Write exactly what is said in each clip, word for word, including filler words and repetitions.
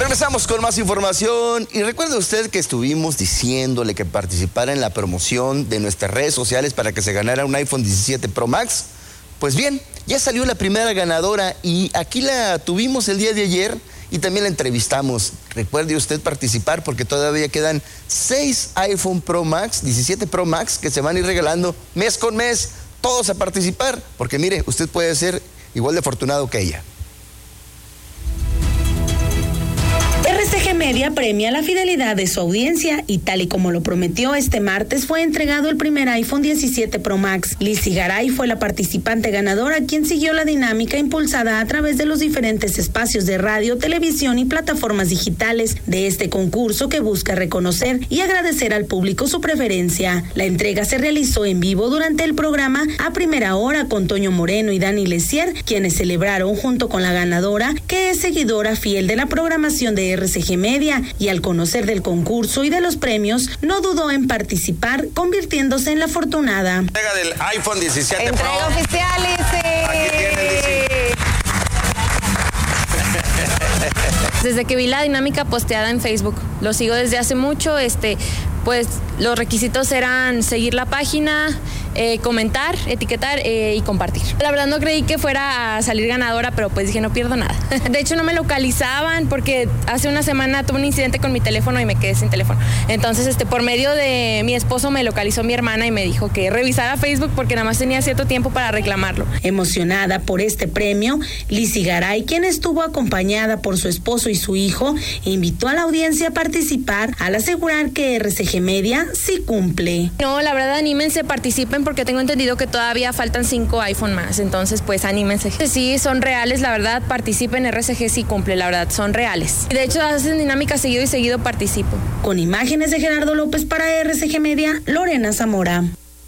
Regresamos con más información y recuerde usted que estuvimos diciéndole que participara en la promoción de nuestras redes sociales para que se ganara un iPhone diecisiete Pro Max. Pues bien, ya salió la primera ganadora y aquí la tuvimos el día de ayer y también la entrevistamos. Recuerde usted participar porque todavía quedan seis iPhone Pro Max, diecisiete Pro Max que se van a ir regalando mes con mes. Todos a participar porque mire, usted puede ser igual de afortunado que ella. R C G Media premia la fidelidad de su audiencia y tal y como lo prometió este martes fue entregado el primer iPhone diecisiete Pro Max. Lizzy Garay fue la participante ganadora quien siguió la dinámica impulsada a través de los diferentes espacios de radio, televisión y plataformas digitales de este concurso que busca reconocer y agradecer al público su preferencia. La entrega se realizó en vivo durante el programa A Primera Hora con Toño Moreno y Dani Lesier, quienes celebraron junto con la ganadora, que es seguidora fiel de la programación de R C G Media, y al conocer del concurso y de los premios, no dudó en participar, convirtiéndose en la afortunada. Entrega del iPhone diecisiete Pro. Entrega oficial, Lizzy. Aquí tiene, Lizzy. Desde que vi la dinámica posteada en Facebook, lo sigo desde hace mucho, este, pues los requisitos eran seguir la página, eh, comentar, etiquetar eh, y compartir. La verdad no creí que fuera a salir ganadora, pero pues dije no pierdo nada. De hecho no me localizaban porque hace una semana tuve un incidente con mi teléfono y me quedé sin teléfono. Entonces este, por medio de mi esposo me localizó mi hermana y me dijo que revisara Facebook porque nada más tenía cierto tiempo para reclamarlo. Emocionada por este premio, Lizzy Garay, quien estuvo acompañada por su esposo y su hijo, invitó a la audiencia a participar al asegurar que R C G Media sí cumple. No, la verdad anímense, participen porque tengo entendido que todavía faltan cinco iPhone más, entonces pues anímense. Sí, son reales, la verdad, participen, R C G sí cumple, la verdad, son reales. De hecho, hacen dinámica seguido y seguido participo. Con imágenes de Gerardo López para R C G Media, Lorena Zamora.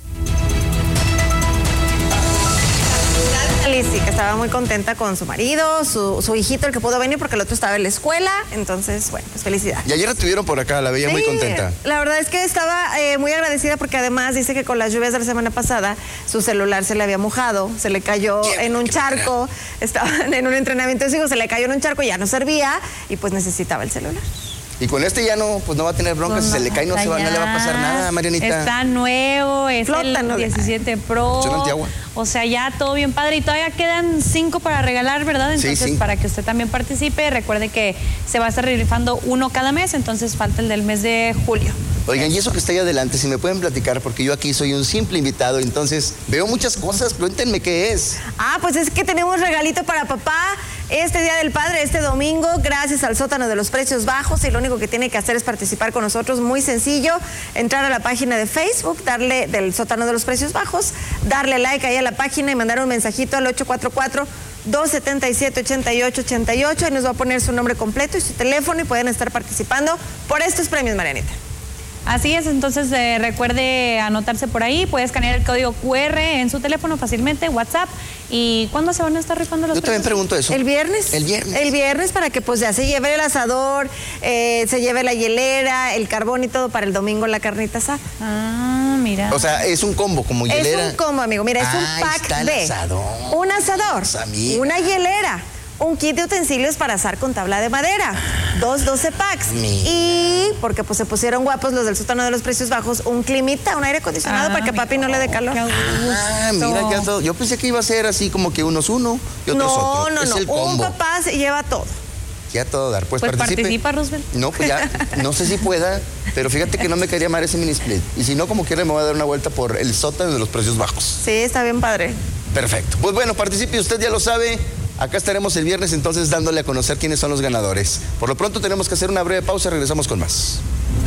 Lizzy, que estaba muy contenta con su marido, su, su hijito, el que pudo venir porque el otro estaba en la escuela. Entonces, bueno, pues felicidad. Y ayer la tuvieron por acá, la veía sí, muy contenta. La verdad es que estaba eh, muy agradecida porque además dice que con las lluvias de la semana pasada su celular se le había mojado, se le cayó en un charco, estaban en un entrenamiento de sus hijos, se le cayó en un charco y ya no servía y pues necesitaba el celular. Y con este ya no, pues no va a tener broncas, no, si se le cae no, se va, no le va a pasar nada, Marianita. Está nuevo, es Flota, el no diecisiete Pro. O sea, ya todo bien padre y todavía quedan cinco para regalar, ¿verdad? Entonces, sí, sí. Para que usted también participe, recuerde que se va a estar rifando uno cada mes, entonces falta el del mes de julio. Oigan, y eso que está ahí adelante, si me pueden platicar, porque yo aquí soy un simple invitado, entonces veo muchas cosas, cuéntenme qué es. Ah, pues es que tenemos regalito para papá este Día del Padre, este domingo, gracias al Sótano de los Precios Bajos, y lo único que tiene que hacer es participar con nosotros, muy sencillo, entrar a la página de Facebook, darle del Sótano de los Precios Bajos, darle like ahí a la página y mandar un mensajito al ocho cuatro cuatro, dos siete siete, ocho ocho ocho ocho, ahí nos va a poner su nombre completo y su teléfono y pueden estar participando por estos premios, Marianita. Así es, entonces eh, recuerde anotarse por ahí, puede escanear el código cu erre en su teléfono fácilmente, WhatsApp. ¿Y cuándo se van a estar rifando los Yo también precios? pregunto eso. ¿El viernes? El viernes. El viernes para que pues ya se lleve el asador, eh, se lleve la hielera, el carbón y todo para el domingo la carnita asada. Ah, mira. O sea, es un combo como hielera. Es un combo, amigo, mira, es ah, un pack está el de asador. un asador, una hielera, un kit de utensilios para asar con tabla de madera, dos doce packs. Mira. Y porque pues se pusieron guapos los del Sótano de los Precios Bajos, un climita, un aire acondicionado ah, para que papi no le dé calor. Ah, mira que todo. Yo pensé que iba a ser así como que unos uno y otros no, otro. No, es no, el no. combo. Un papá se lleva todo. Ya todo dar. Pues, pues participe. participa, Roosevelt. No, pues ya, no sé si pueda, pero fíjate que no me quería amar ese mini split. Y si no, como quiera, me voy a dar una vuelta por el Sótano de los Precios Bajos. Sí, está bien padre. Perfecto. Pues bueno, participe, usted ya lo sabe. Acá estaremos el viernes entonces dándole a conocer quiénes son los ganadores. Por lo pronto tenemos que hacer una breve pausa, regresamos con más.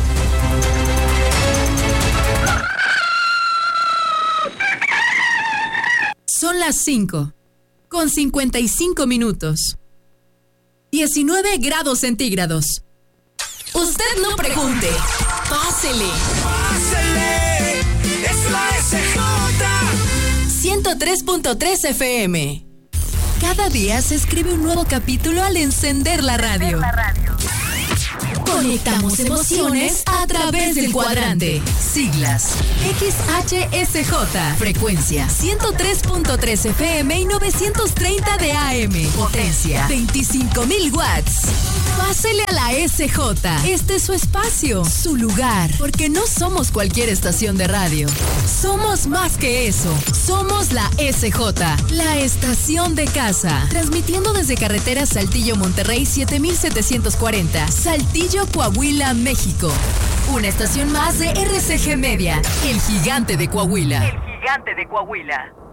Son las cinco, con cincuenta y cinco minutos. diecinueve grados centígrados. Usted no pregunte, pásele. Pásele, es la S J. ciento tres punto tres F M. Cada día se escribe un nuevo capítulo al encender la radio. Conectamos emociones a través del cuadrante. Siglas X H S J. Frecuencia ciento tres punto tres F M y novecientos treinta de A M. Potencia veinticinco mil watts. Pásele a la S J. Este es su espacio, su lugar, porque no somos cualquier estación de radio. Somos más que eso. Somos la S J, la estación de casa. Transmitiendo desde carretera Saltillo-Monterrey siete mil setecientos cuarenta, Saltillo, Coahuila, México. Una estación más de R C G Media, el gigante de Coahuila. El gigante de Coahuila.